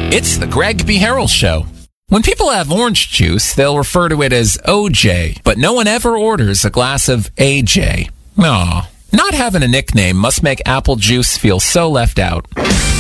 It's the Greg B. Harrell Show. When people have orange juice, they'll refer to it as OJ, but no one ever orders a glass of AJ. Aw. Not having a nickname must make apple juice feel so left out.